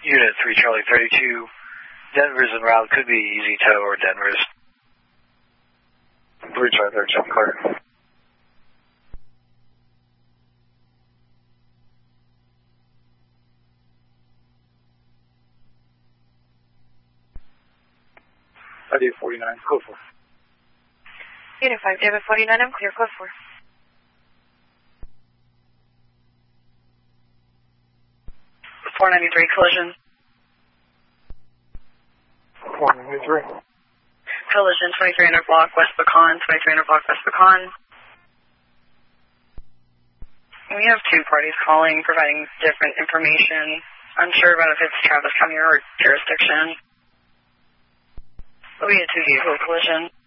Unit 3 Charlie 32, Denver's en route, could be Easy Tow or Denver's. 3 Charlie 32, clear. ID 49, code 4. Unit 5, David 49, I'm clear, code 4. 493, collision. 493. Collision, 2300 block, West Pecan, 2300 block, West Pecan. We have two parties calling, providing different information. Unsure about if it's Travis County or jurisdiction. There'll be a two-vehicle collision.